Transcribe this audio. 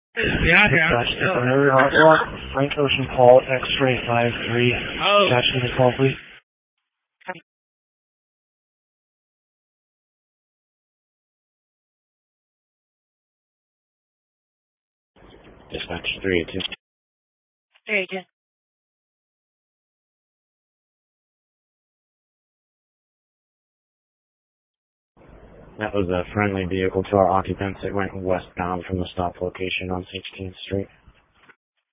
Yeah, Dispatch to Primary Hot Rock, Frank Ocean Paul, X-ray 53. Oh. Catching the call, please. Dispatch 382. 382. That was a friendly vehicle to our occupants. It went westbound from the stop location on 16th Street.